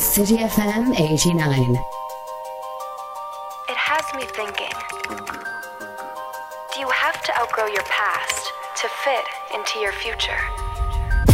City FM 89. It has me thinking. Do you have to outgrow your past to fit into your future?